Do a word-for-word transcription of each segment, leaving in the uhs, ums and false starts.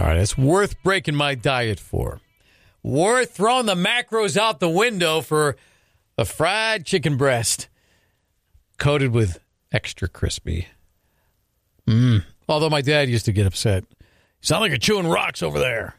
right, it's worth breaking my diet for. Worth throwing the macros out the window for a fried chicken breast coated with extra crispy. Mm. Although my dad used to get upset. You sound like you're chewing rocks over there.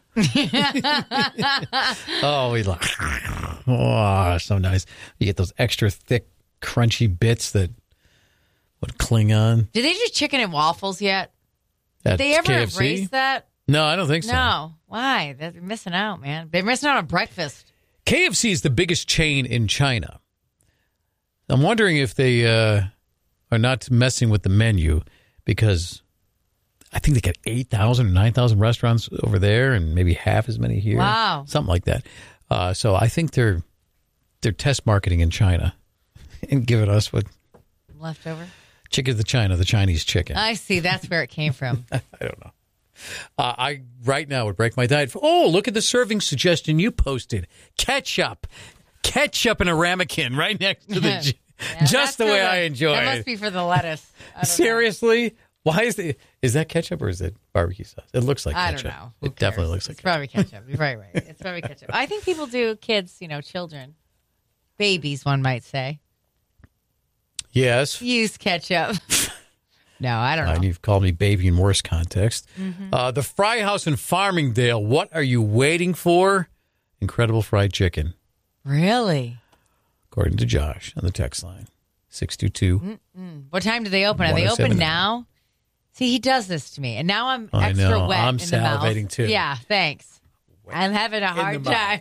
Oh, he's like, oh, so nice. You get those extra thick, crunchy bits that would cling on. Did they do chicken and waffles yet? Did At they ever K F C? erase that? No, I don't think so. No. Why? They're missing out, man. They're missing out on breakfast. K F C is the biggest chain in China. I'm wondering if they uh, are not messing with the menu because I think they got eight thousand or nine thousand restaurants over there and maybe half as many here. Wow. Something like that. Uh, so I think they're they're test marketing in China and giving us what Leftover? chicken to China, the Chinese chicken. I see. That's where it came from. I don't know. Uh, I right now would break my diet. For, oh, look at the serving suggestion you posted. Ketchup. Ketchup in a ramekin right next to the... Yeah, just the way the, I enjoy that it. That must be for the lettuce. I don't Seriously? Know. Why is the is that ketchup or is it barbecue sauce? It looks like ketchup. I don't know. Who it cares? definitely looks like it's ketchup. Probably ketchup. You're probably right. It's probably ketchup. I think people do, kids, you know, children, babies, one might say. Yes. Use ketchup. No, I don't know. And you've called me baby in worse context. Mm-hmm. Uh, the Fry House in Farmingdale. What are you waiting for? Incredible fried chicken. Really? According to Josh on the text line. six two two. What time do they open? Are they open now? See, he does this to me. And now I'm I extra know. wet I'm in the mouth. salivating too. Yeah, thanks. I'm having a hard the time.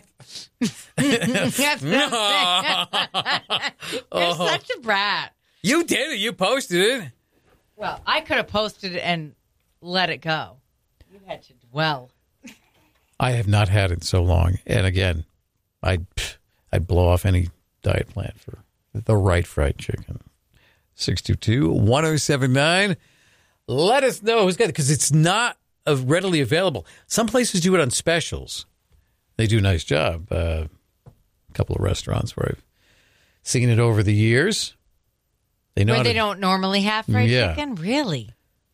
That's what I'm saying. You're Oh. such a brat. You did it. You posted it. Well, I could have posted it and let it go. You had to dwell. I have not had it so long. And again, I'd, I'd blow off any diet plan for the right fried chicken. six two two, one oh seven nine. Let us know who's got it because it's not uh, readily available. Some places do it on specials. They do a nice job. Uh, a couple of restaurants where I've seen it over the years. They know Where they to, don't normally have fried Yeah. chicken? Really?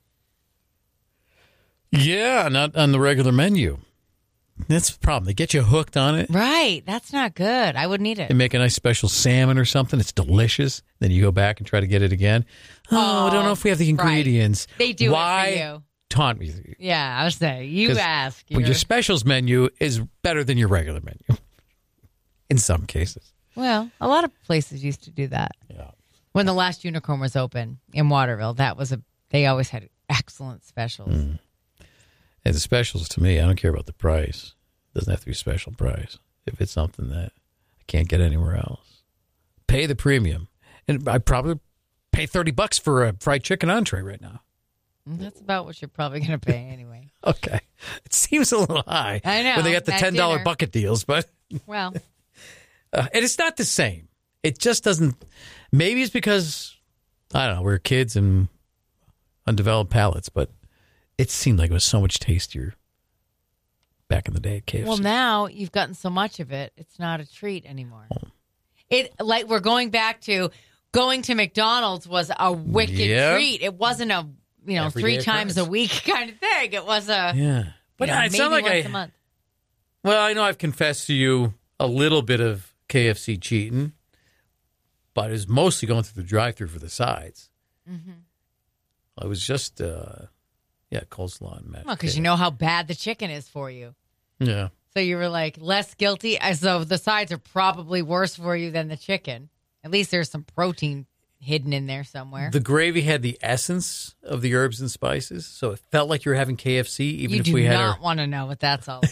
Yeah, not on the regular menu. That's the problem. They get you hooked on it. Right. That's not good. I wouldn't eat it. They make a nice special salmon or something. It's delicious. Then you go back and try to get it again. Oh, Oh, I don't know if we have the ingredients. Right. They do Why it for you. Taunt me. Yeah, I was saying. You 'Cause ask. But You're- your specials menu is better than your regular menu. In some cases. Well, a lot of places used to do that. Yeah. When the last Unicorn was open in Waterville, that was a. They always had excellent specials. Mm. And the specials, to me, I don't care about the price. It doesn't have to be a special price. If it's something that I can't get anywhere else. Pay the premium. And I probably pay thirty bucks for a fried chicken entree right now. That's about what you're probably going to pay anyway. Okay. It seems a little high. I know. When they got the At ten dollars dinner. bucket deals, but Well, uh, and it's not the same. It just doesn't. Maybe it's because, I don't know, we're kids and undeveloped palates, but it seemed like it was so much tastier back in the day at K F C. well, now you've gotten so much of it, it's not a treat anymore. It like we're going back to going to McDonald's was a wicked Yep. treat. It wasn't a you know Everyday three times a occurrence. week kind of thing. It was a Yeah. But you know, it's maybe not like once I. a month. Well, I know I've confessed to you a little bit of K F C cheating, but it was mostly going through the drive-thru for the sides. Mm-hmm. I was just, uh, yeah, coleslaw and mashed Well, because potatoes. you know how bad the chicken is for you. Yeah. So you were like less guilty. As though the sides are probably worse for you than the chicken. At least there's some protein hidden in there somewhere. The gravy had the essence of the herbs and spices, so it felt like you were having K F C, even you if do we had not our. want to know what that's all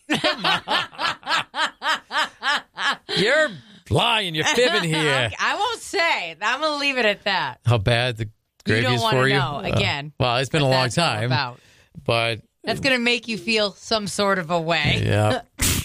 about. You're lying. You're fibbing here. I won't say. I'm going to leave it at that. How bad the gravy don't is wanna for you? know, again, Uh, well, it's been a what long that's all time, about. but That's going to make you feel some sort of a way. yeah.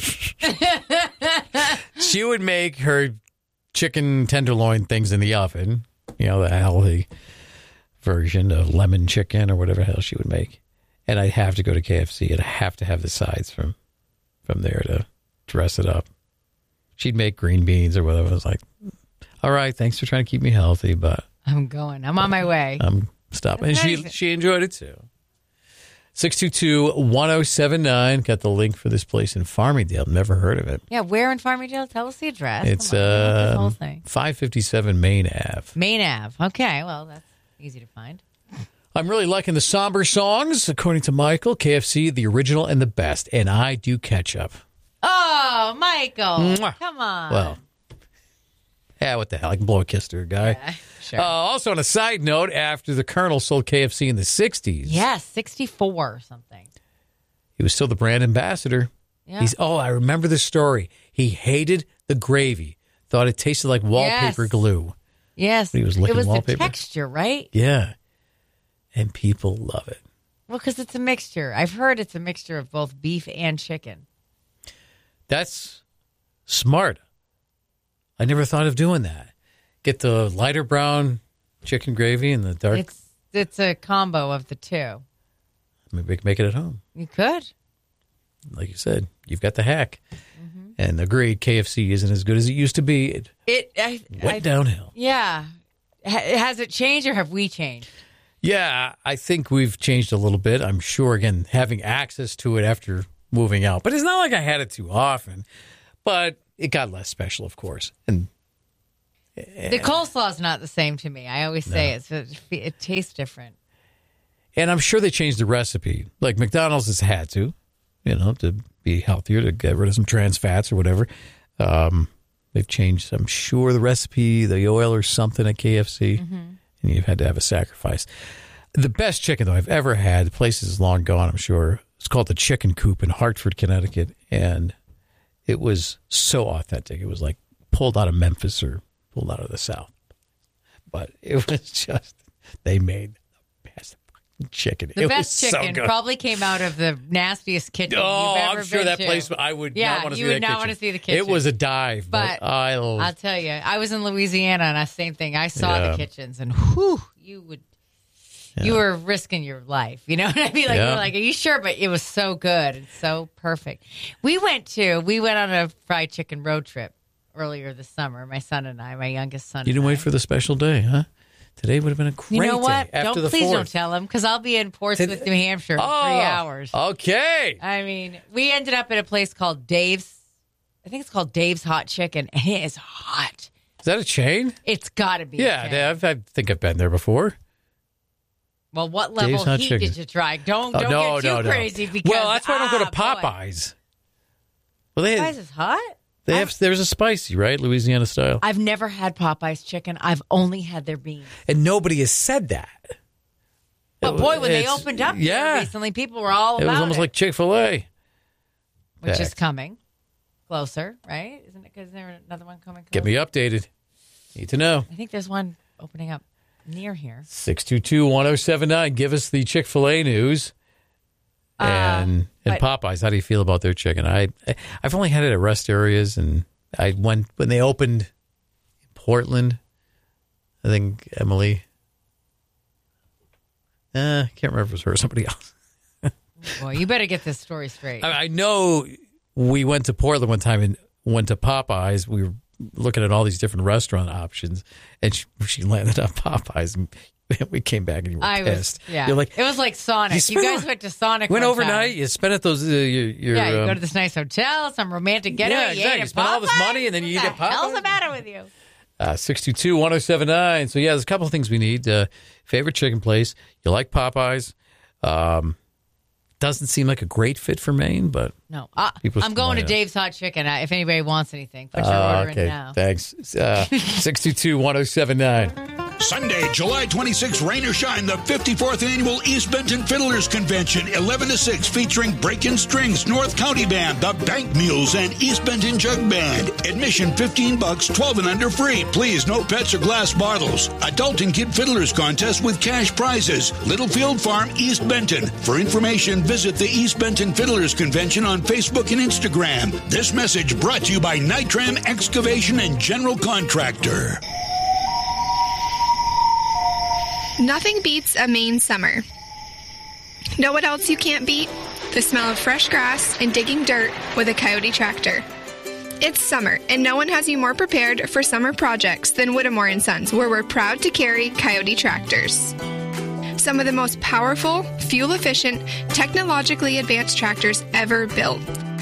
She would make her chicken tenderloin things in the oven, you know, the healthy version of lemon chicken or whatever the hell she would make. And I'd have to go to K F C and I have to have the sides from from there to dress it up. She'd make green beans or whatever. I was like, all right, thanks for trying to keep me healthy, but I'm going. I'm on my way. I'm stopping. And That's she nice. she enjoyed it too. six two two, one oh seven nine. Got the link for this place in Farmingdale. Never heard of it. Yeah, where in Farmingdale? Tell us the address. It's Come on, uh, this whole um, thing. five fifty-seven Main Ave. Main Ave. Okay, well, that's easy to find. I'm really liking the somber songs. According to Michael, K F C, the original and the best. And I do ketchup. Oh, Michael. Mwah. Come on. Well, yeah, what the hell? I can blow a kiss to a guy. Yeah, sure. Uh, also, on a side note, after the Colonel sold K F C in the sixties, yes, sixty-four or something. he was still the brand ambassador. Yeah. He's oh, I remember this story. He hated the gravy. Thought it tasted like wallpaper Yes. glue. Yes. He was licking it was wallpaper. the texture, right? Yeah. And people love it. Well, because it's a mixture. I've heard it's a mixture of both beef and chicken. That's smart. I never thought of doing that. Get the lighter brown chicken gravy and the dark. It's it's a combo of the two. Maybe we can make it at home. You could. Like you said, you've got the hack. Mm-hmm. And agreed, K F C isn't as good as it used to be. It It I, went I, downhill. Yeah. Ha- has it changed or have we changed? Yeah, I think we've changed a little bit. I'm sure, again, having access to it after moving out. But it's not like I had it too often. But it got less special, of course. And The coleslaw's not the same to me. I always say it, so it, it tastes different. and I'm sure they changed the recipe. Like McDonald's has had to, you know, to be healthier, to get rid of some trans fats or whatever. Um, they've changed, I'm sure, the recipe, the oil or something at K F C. Mm-hmm. And you've had to have a sacrifice. The best chicken, though, I've ever had, the place is long gone, I'm sure. It's called the Chicken Coop in Hartford, Connecticut. And it was so authentic. It was like pulled out of Memphis or pulled out of the South. But it was just, they made the best chicken. The it best was chicken so good. probably came out of the nastiest kitchen Oh, you've ever I'm sure been that to. place, I would Yeah, not want to see you that would not kitchen. want to see the kitchen. It was a dive, but, But I I'll tell you, I was in Louisiana and I same thing. I saw Yeah. the kitchens and whew, you would, you were risking your life. You know what I mean? Like, Yeah. you're like, are you sure? But it was so good and so perfect. We went to, we went on a fried chicken road trip earlier this summer. My son and I, my youngest son. You didn't and wait I. for the special day, huh? Today would have been a great You know what? day after Don't the please fourth. don't tell him because I'll be in Portsmouth, New Hampshire in Oh, three hours. Okay. I mean, we ended up at a place called Dave's. I think it's called Dave's Hot Chicken, and it is hot. Is that a chain? It's got to be. a Yeah, chain. I've, I think I've been there before. Well, what level Dave's Hot heat Chicken. did you try? Don't Oh, don't no, get too no, no. crazy because Well, that's why I don't go to ah, boy. Popeyes. Well, they Popeyes have, is hot. they have there's a spicy, right? Louisiana style. I've never had Popeyes chicken. I've only had their beans. And nobody has said that. But boy, when they It's- opened up yeah. here recently, people were all It about was almost it, like Chick-fil-A. which is Fact. coming closer, right? Isn't it? Because there another one coming? Get closer? me updated. Need to know. I think there's one opening up near here. six two two, one oh seven nine. Give us the Chick-fil-A news. And and Uh, but- Popeyes, how do you feel about their chicken? I, I've only had it at rest areas, and I went when they opened in Portland. I think Emily. Uh, I can't remember if it was her or somebody else. Boy, you better get this story straight. I, I know we went to Portland one time and went to Popeyes. We were looking at all these different restaurant options, and she, she landed on Popeyes. And we came back and you were I pissed. was, yeah. You're like, it was like Sonic. You You, spent guys o- went to Sonic. went one overnight. time. You spent at those uh, your, your Yeah, you um, go to this nice hotel, some romantic getaway. Yeah, you exactly. ate You at spent all this Popeyes? money and then you what eat at the hell's Popeyes? the matter with you? Uh, six two two, one oh seven nine. So, yeah, there's a couple of things we need. Uh, favorite chicken place. You like Popeyes. Um, doesn't seem like a great fit for Maine, but No, uh, People I'm going to line up. Dave's Hot Chicken. Uh, if anybody wants anything, put your uh, order okay. in now. Thanks. Uh, six two two, one oh seven nine. Sunday, July twenty-sixth, rain or shine, the fifty-fourth Annual East Benton Fiddlers Convention, eleven to six, featuring Breakin' Strings, North County Band, the Bank Mules, and East Benton Jug Band. Admission fifteen bucks, twelve and under free. Please, no pets or glass bottles. Adult and Kid Fiddlers Contest with cash prizes. Littlefield Farm, East Benton. For information, visit the East Benton Fiddlers Convention on Facebook and Instagram. This message brought to you by Nitram Excavation and General Contractor. Nothing beats a Maine summer. Know what else you can't beat? The smell of fresh grass and digging dirt with a Coyote tractor. It's summer, and no one has you more prepared for summer projects than Whittemore and Sons, where we're proud to carry Coyote tractors. some of the most powerful, fuel-efficient, technologically advanced tractors ever built.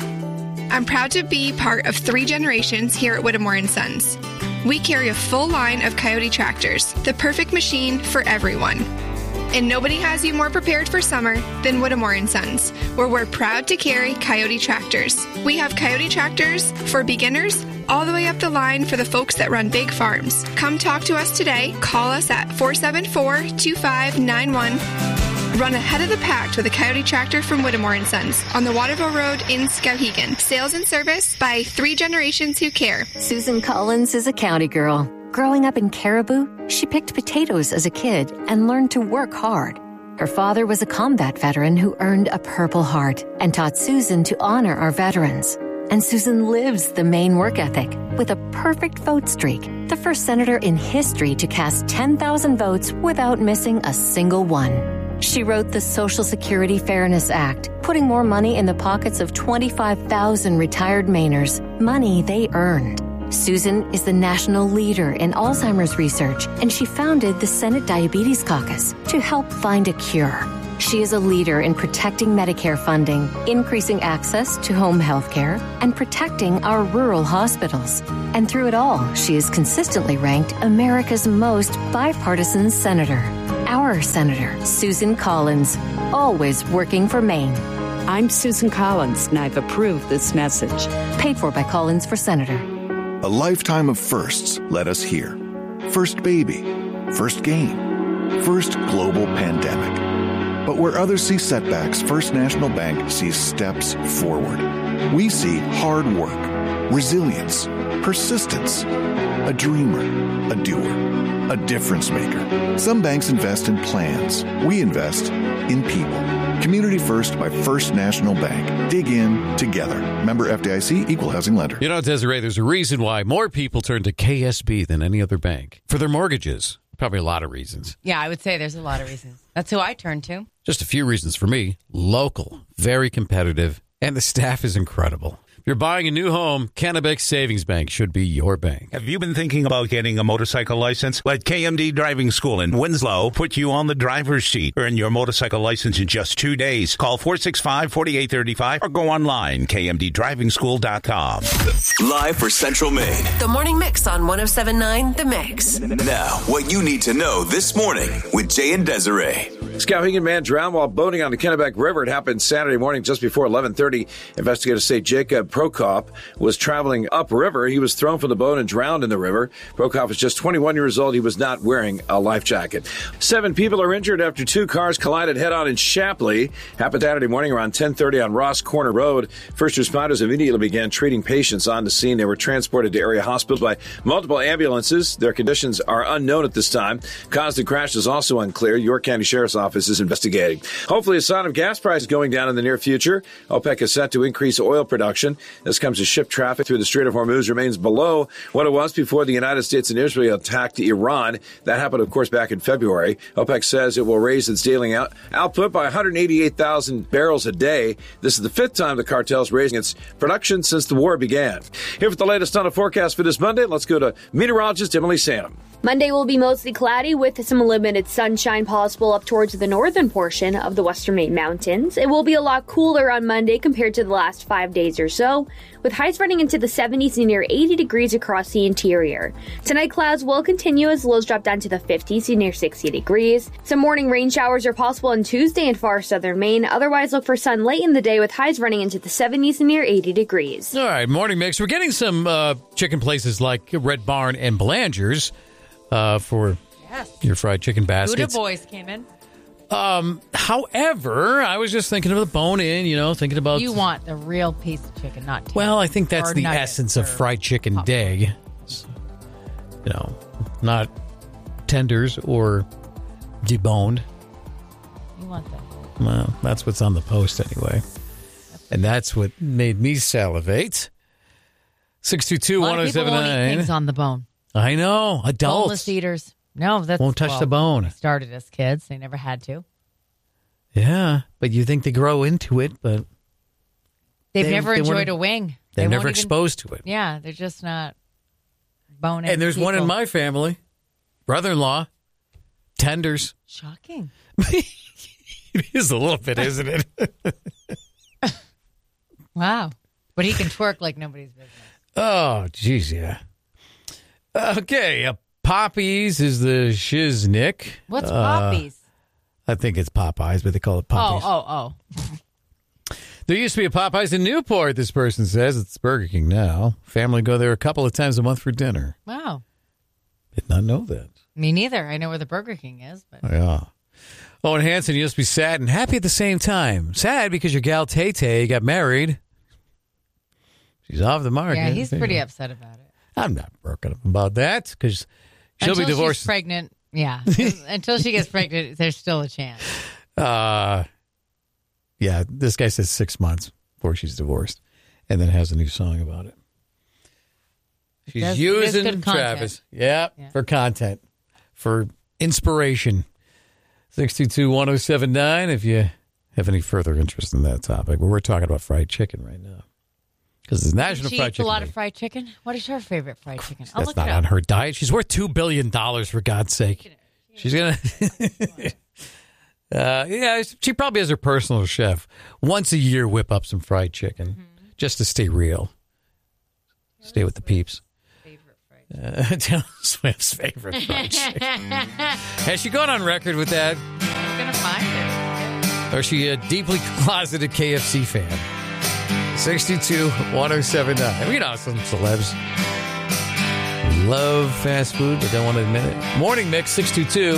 I'm proud to be part of three generations here at Whittemore and Sons. We carry a full line of Coyote tractors, the perfect machine for everyone. And nobody has you more prepared for summer than Whittemore and Sons, where we're proud to carry Coyote tractors. We have Coyote tractors for beginners all the way up the line for the folks that run big farms. Come talk to us today. Call us at four seven four, two five nine one. Run ahead of the pack with a Coyote tractor from Whittemore and Sons on the Waterville Road in Skowhegan. Sales and service by three generations who care. Susan Collins is a county girl. Growing up in Caribou, she picked potatoes as a kid and learned to work hard. Her father was a combat veteran who earned a Purple Heart and taught Susan to honor our veterans. And Susan lives the Maine work ethic with a perfect vote streak, the first senator in history to cast ten thousand votes without missing a single one. She wrote the Social Security Fairness Act, putting more money in the pockets of twenty-five thousand retired Mainers, money they earned. Susan is the national leader in Alzheimer's research, and she founded the Senate Diabetes Caucus to help find a cure. She is a leader in protecting Medicare funding, increasing access to home health care, and protecting our rural hospitals. And through it all, she is consistently ranked America's most bipartisan senator. Our senator, Susan Collins, always working for Maine. I'm Susan Collins, and I've approved this message. Paid for by Collins for Senator. A lifetime of firsts led us here. First baby, first game, first global pandemic. But where others see setbacks, First National Bank sees steps forward. We see hard work, resilience, persistence, a dreamer, a doer, a difference maker. Some banks invest in plans. We invest in people. Community First by First National Bank. Dig in together. Member F D I C, Equal Housing Lender. You know, Desiree, there's a reason why more people turn to K S B than any other bank for their mortgages. Probably a lot of reasons. Yeah, I would say there's a lot of reasons. That's who I turn to. Just a few reasons for me. Local, very competitive, and the staff is incredible. If you're buying a new home, Kennebec Savings Bank should be your bank. Have you been thinking about getting a motorcycle license? Let K M D Driving School in Winslow put you on the driver's seat. Earn your motorcycle license in just two days. Call four six five, four eight three five or go online, k m d driving school dot com. Live for Central Maine. The Morning Mix on one oh seven point nine The Mix. Now, what you need to know this morning with Jay and Desiree. Skowhegan man drowned while boating on the Kennebec River. It happened Saturday morning just before eleven thirty. Investigators say Jacob Prokop was traveling upriver. He was thrown from the boat and drowned in the river. Prokop is just twenty-one years old. He was not wearing a life jacket. Seven people are injured after two cars collided head-on in Shapley. Happened Saturday morning around ten thirty on Ross Corner Road. First responders immediately began treating patients on the scene. They were transported to area hospitals by multiple ambulances. Their conditions are unknown at this time. Cause of the crash is also unclear. York County Sheriff's Office is investigating. Hopefully, a sign of gas prices going down in the near future. OPEC is set to increase oil production. This comes as ship traffic through the Strait of Hormuz remains below what it was before the United States and Israel attacked Iran. That happened, of course, back in February. OPEC says it will raise its daily out- output by one hundred eighty-eight thousand barrels a day. This is the fifth time the cartel is raising its production since the war began. Here with the latest on the forecast for this Monday, let's go to meteorologist Emily Sanum. Monday will be mostly cloudy with some limited sunshine possible up towards the northern portion of the western Maine mountains. It will be a lot cooler on Monday compared to the last five days or so, with highs running into the seventies and near eighty degrees across the interior. Tonight, clouds will continue as lows drop down to the fifties and near sixty degrees. Some morning rain showers are possible on Tuesday in far southern Maine. Otherwise, look for sun late in the day with highs running into the seventies and near eighty degrees. All right, morning mix. We're getting some uh, chicken places like Red Barn and Belanger's uh, for yes. your fried chicken baskets. Buddha Boys came in. Um, however, I was just thinking of the bone in, you know, thinking about... You want the real piece of chicken, not tenders. Well, I think that's or the nuggets essence of or fried chicken popcorn. day. You know, not tenders or deboned. You want that. Well, that's what's on the post anyway. And that's what made me salivate. six two two, one oh seven nine. A lot of people won't eat things on the bone. I know. Adults. Boneless eaters. No, that's... Won't touch well, the bone. They started as kids. They never had to. Yeah, but you think they grow into it, but... They've they, never they enjoyed weren't- a wing. They're They never won't even- exposed to it. Yeah, they're just not bone in And there's one in people. my family. Brother-in-law. tenders. Shocking. It is a little bit, isn't it? Wow. But he can twerk like nobody's business. Oh, geez, yeah. Okay, uh, Poppies is the shiznick. What's uh, Poppies? I think it's Popeyes, but they call it Poppies. Oh, oh, oh. There used to be a Popeyes in Newport, this person says. It's Burger King now. Family go there a couple of times a month for dinner. Wow. Did not know that. Me neither. I know where the Burger King is, but Yeah. Owen Hansen, you used to be sad and happy at the same time. Sad because your gal Tay-Tay got married. She's off the market. yeah, he's pretty upset about it. I'm not broken up about that because she'll Until be divorced. she's pregnant, yeah. Until she gets pregnant, there's still a chance. Uh, yeah, this guy says six months before she's divorced and then has a new song about it. She's does- it is using good content. Travis. Yeah, Yeah. for content, for inspiration. six two two, one oh seven nine if you have any further interest in that topic. But we're talking about fried chicken right now. Because it's National She Fried eats a Chicken lot Day. of fried chicken. What is her favorite fried chicken? I'll That's look not it up. on her diet. She's worth two billion dollars, for God's sake. She's going to... Uh, yeah, she probably has her personal chef. Once a year, whip up some fried chicken Mm-hmm. just to stay real. Stay with the peeps. Uh, Taylor Swift's favorite fried chicken. Has she gone on record with that? I'm going to find it. Or is she a deeply closeted K F C fan? six two two, one oh seven nine. We know some celebs love fast food, but don't want to admit it. Morning Mix, six two two.